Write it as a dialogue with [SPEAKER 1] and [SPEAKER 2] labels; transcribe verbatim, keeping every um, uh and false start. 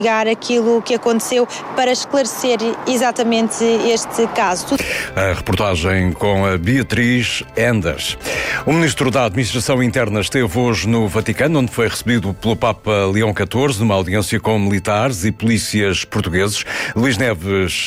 [SPEAKER 1] aquilo que aconteceu para esclarecer exatamente este caso.
[SPEAKER 2] A reportagem com a Beatriz Enders. O Ministro da Administração Interna esteve hoje no Vaticano, onde foi recebido pelo Papa Leão catorze, numa audiência com militares e polícias portugueses. Luís Neves